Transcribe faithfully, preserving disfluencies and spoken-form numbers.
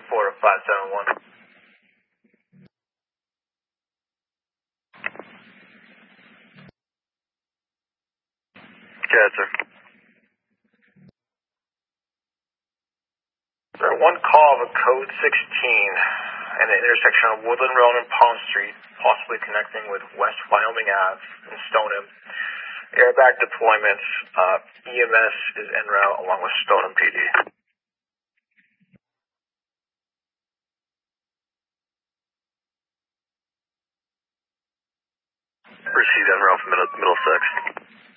four five seven one. Good, sir. Sir, one call of a code sixteen and an intersection on Woodland Road and Palm Street, possibly connecting with West Wyoming Ave in Stoneham. Airbag deployments, uh, E M S is en route along with Stoneham P D. Received en route from Middle, Middlesex.